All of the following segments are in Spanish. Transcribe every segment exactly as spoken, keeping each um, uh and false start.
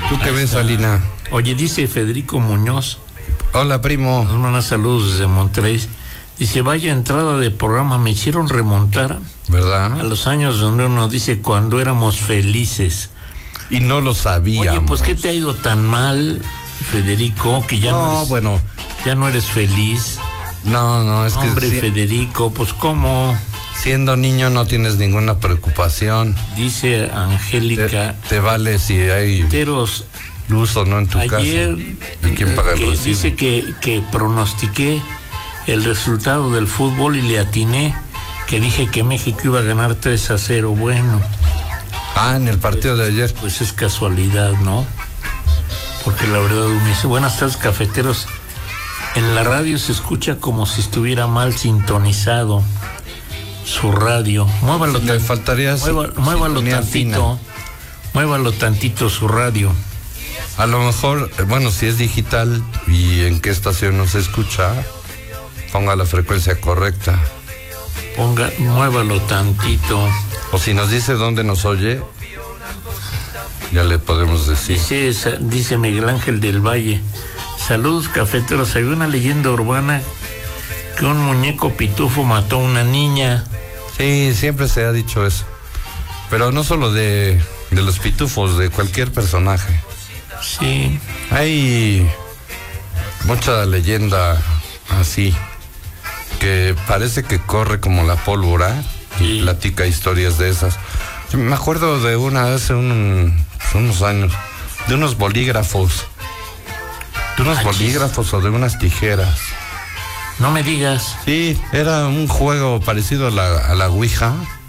¿Tú qué ves, Alina? Oye, dice Federico Muñoz. Hola, primo. Nos manda saludos desde Monterrey. Dice, vaya entrada de programa, me hicieron remontar, ¿verdad? A los años donde uno dice cuando éramos felices. Y no lo sabíamos. Oye, pues ¿qué te ha ido tan mal, Federico? Que ya no, no eres, bueno. ya no eres feliz. No, no, es que... Hombre, si... Federico, pues ¿cómo? Siendo niño no tienes ninguna preocupación. Dice Angélica. Te, te vale si hay Teros, luz o no en tu ayer, casa. ¿Y quién paga el que recibo? dice que, que pronostiqué el resultado del fútbol y le atiné, que dije que México iba a ganar tres a cero. Bueno. Ah, en el partido de ayer. Pues es casualidad, ¿no? Porque la verdad me dice, buenas tardes, cafeteros. En la radio se escucha como si estuviera mal sintonizado su radio. Muévalo, Le faltaría mueva, muévalo tantito. Fina. Muévalo tantito su radio. A lo mejor, bueno, si es digital y en qué estación no se escucha, ponga la frecuencia correcta. Ponga, muévalo tantito. O si nos dice dónde nos oye, ya le podemos decir. Dice, dice Miguel Ángel del Valle. Saludos, cafeteros. Hay una leyenda urbana que un muñeco pitufo mató a una niña. Sí, siempre se ha dicho eso. Pero no solo de, de los pitufos, de cualquier personaje. Sí. Hay mucha leyenda así, que parece que corre como la pólvora y sí. Platica historias de esas. Me acuerdo de una hace un, unos años, de unos bolígrafos. De unos Ay, bolígrafos o de unas tijeras. No me digas. Sí, era un juego parecido a la, a la Ouija,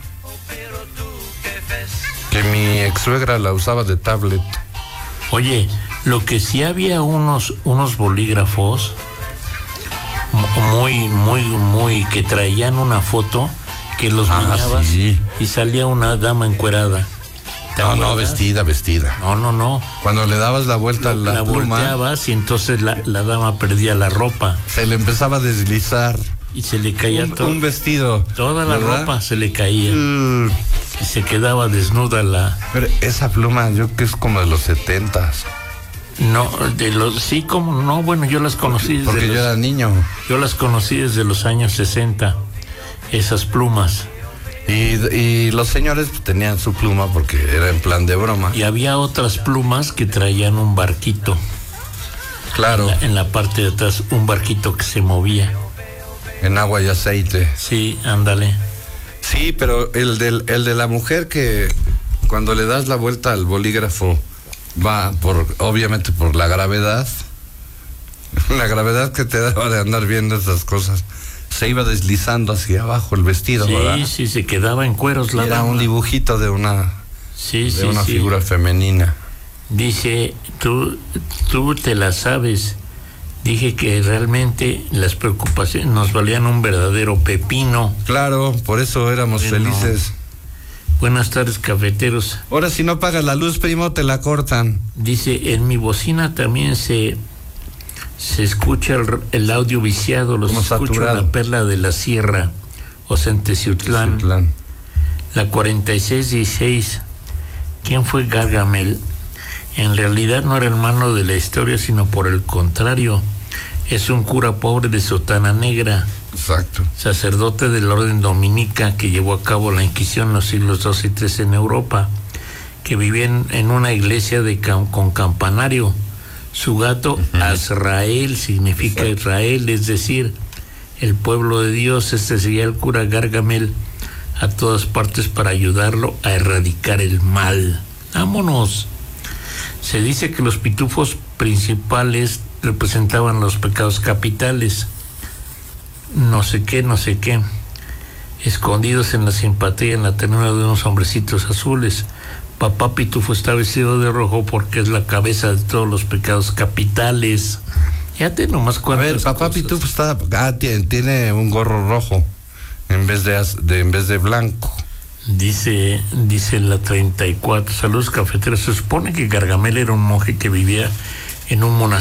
que mi ex suegra la usaba de tablet. Oye, lo que sí había unos, unos bolígrafos muy, muy, muy, que traían una foto que los ah, meneabas sí. Y salía una dama encuerada. No, no, vestida, vestida. No, no, no. Cuando le dabas la vuelta Lo, a la, la pluma, volteabas y entonces la, la dama perdía la ropa. Se le empezaba a deslizar. Y se le caía un, todo. Un vestido. Toda la ¿verdad? ropa se le caía. Mm. Y se quedaba desnuda la... Pero esa pluma, yo creo que es como de los setentas. No, de los... Sí, como no, bueno, yo las conocí desde Porque los, yo era niño. Yo las conocí desde los años sesenta, esas plumas. Y, y los señores tenían su pluma porque era en plan de broma. Y había otras plumas que traían un barquito. Claro. En la, en la parte de atrás, un barquito que se movía. En agua y aceite. Sí, ándale. Sí, pero el, del, el de la mujer que cuando le das la vuelta al bolígrafo va por, obviamente por la gravedad. La gravedad que te daba de andar viendo esas cosas. Se iba deslizando hacia abajo el vestido, sí, ¿verdad? Sí, sí, se quedaba en cueros la Era dama. un dibujito de una, sí, de sí, una sí. figura femenina. Dice, tú, tú te la sabes. Dije que realmente las preocupaciones nos valían un verdadero pepino. Claro, por eso éramos bueno, felices. Buenas tardes, cafeteros. Ahora si no pagas la luz, primo, te la cortan. Dice, en mi bocina también se... Se escucha el, el audio viciado, los escucho en la Perla de la Sierra, o sea, en Teciutlán. Teciutlán. La cuarenta y seis dieciséis. ¿Quién fue Gargamel? En realidad no era el malo de la historia, sino por el contrario. Es un cura pobre de sotana negra. Exacto. Sacerdote de la orden dominica que llevó a cabo la Inquisición en los siglos doce y trece en Europa, que vivía en, en una iglesia de, con campanario. Su gato, uh-huh. Azrael, significa Exacto. Israel, es decir, el pueblo de Dios. Este sería el cura Gargamel a todas partes para ayudarlo a erradicar el mal. Vámonos. Se dice que los pitufos principales representaban los pecados capitales. No sé qué, no sé qué. Escondidos en la simpatía, en la ternura de unos hombrecitos azules. Papá Pitufo está vestido de rojo porque es la cabeza de todos los pecados capitales. Ya te nomás cuántas A ver, papá cosas. Pitufo está, ah, tiene, tiene un gorro rojo en vez de, de en vez de blanco. Dice, dice la treinta y cuatro. Saludos, cafeteros. Se supone que Gargamel era un monje que vivía en un monasterio